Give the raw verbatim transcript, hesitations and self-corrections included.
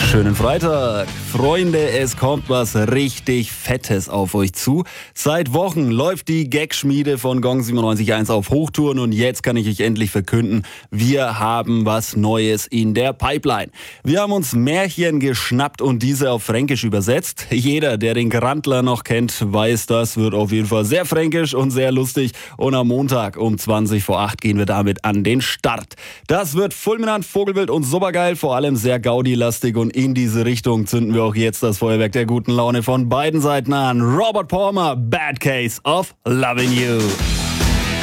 Schönen Freitag. Freunde, es kommt was richtig Fettes auf euch zu. Seit Wochen läuft die Gagschmiede von Gong siebenundneunzig Komma eins auf Hochtouren und jetzt kann ich euch endlich verkünden, wir haben was Neues in der Pipeline. Wir haben uns Märchen geschnappt und diese auf Fränkisch übersetzt. Jeder, der den Grantler noch kennt, weiß, das wird auf jeden Fall sehr fränkisch und sehr lustig. Und am Montag um zwanzig vor acht gehen wir damit an den Start. Das wird fulminant, vogelwild und supergeil, vor allem sehr Gaudi-lastig und in diese Richtung zünden wir auch jetzt das Feuerwerk der guten Laune von beiden Seiten an. Robert Palmer, Bad Case of Loving You.